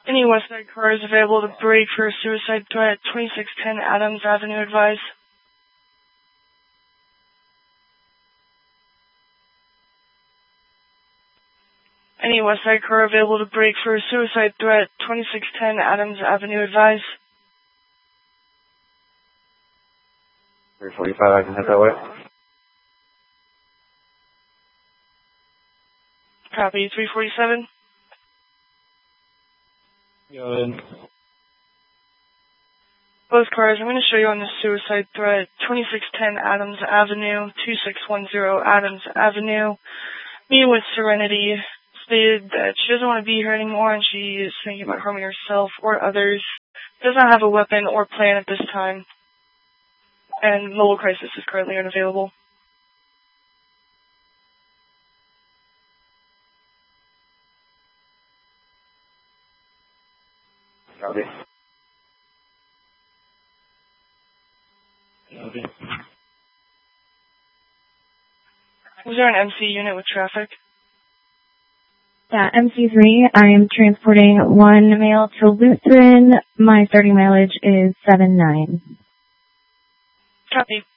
Any Westside cars available to brake for a suicide threat at 2610 Adams Avenue, advise. Any Westside car available to brake for a suicide threat, 2610 Adams Avenue, advise. 345, I can head that way. Copy, 347. Go ahead. Both cars, I'm going to show you on the suicide threat, 2610 Adams Avenue, 2610 Adams Avenue. Me with Serenity stated that she doesn't want to be here anymore and she is thinking about harming herself or others. Does not have a weapon or plan at this time. And mobile crisis is currently unavailable. Copy. Was there an MC unit with traffic? Yeah, MC3. I am transporting one male to Lutheran. My starting mileage is 79. Copy.